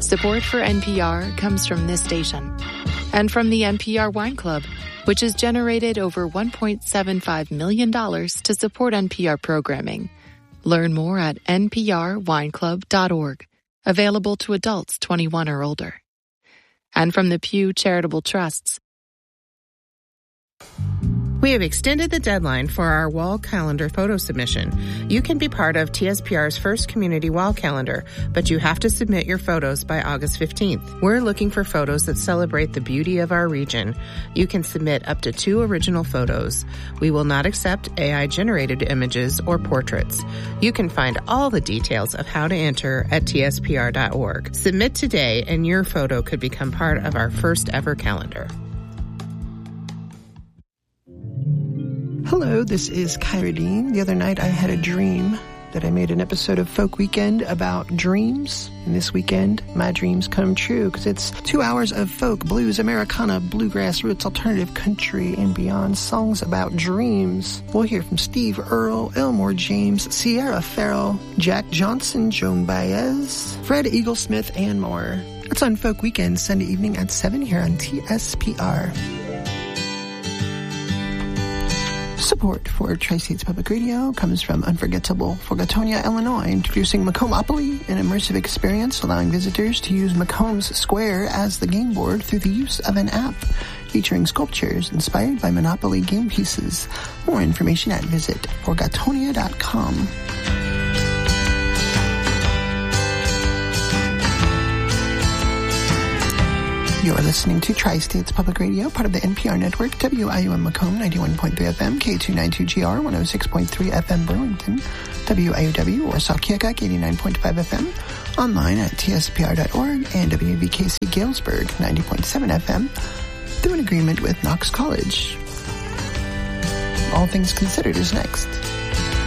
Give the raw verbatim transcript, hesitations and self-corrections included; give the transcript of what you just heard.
Support for N P R comes from this station and from the N P R Wine Club, which has generated over one point seven five million dollars to support N P R programming. Learn more at n p r wine club dot org. Available to adults twenty-one or older. And from the Pew Charitable Trusts. We have extended the deadline for our wall calendar photo submission. You can be part of T S P R's first community wall calendar, but you have to submit your photos by August fifteenth. We're looking for photos that celebrate the beauty of our region. You can submit up to two original photos. We will not accept A I-generated images or portraits. You can find all the details of how to enter at t s p r dot org. Submit today and your photo could become part of our first ever calendar. Hello, this is Kyra Dean. The other night I had a dream that I made an episode of Folk Weekend about dreams. And this weekend, my dreams come true because it's two hours of folk, blues, Americana, bluegrass, roots, alternative, country, and beyond songs about dreams. We'll hear from Steve Earle, Elmore James, Sierra Farrell, Jack Johnson, Joan Baez, Fred Eaglesmith, and more. It's on Folk Weekend, Sunday evening at seven here on T S P R. Support for Tri-States Public Radio comes from Unforgettable Forgatonia, Illinois, introducing Macomopoly, an immersive experience allowing visitors to use Macomb's Square as the game board through the use of an app featuring sculptures inspired by Monopoly game pieces. More information at visit forgatonia dot com. You're listening to Tri-States Public Radio, part of the N P R network, W I U M Macomb, ninety-one point three F M, K two ninety-two G R, one oh six point three F M Burlington, W I U W, Warsaw Keokuk, eighty-nine point five F M, online at t s p r dot org, and W V K C Galesburg, ninety point seven F M, through an agreement with Knox College. All Things Considered is next.